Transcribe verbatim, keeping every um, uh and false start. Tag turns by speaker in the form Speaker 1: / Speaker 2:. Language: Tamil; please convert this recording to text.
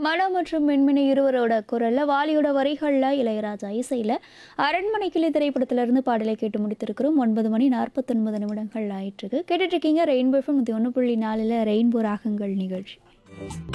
Speaker 1: மனோ மற்றும் மின்மினி இருவரோட குரல்ல வாலியோட வரிகள்ல இளையராஜா இசையில அரண்மனை கிளி திரைப்படத்திலிருந்து பாடலை கேட்டு முடித்திருக்கிறோம். ஒன்பது மணி நாற்பத்தி ஒன்பது நிமிடங்கள் ஆயிட்டு இருக்கு. கேட்டுட்டு இருக்கீங்க ரெயின்போ எஃப்எம் ஒன்று புள்ளி நாலுல ரெயின்போ ராகங்கள் நிகழ்ச்சி.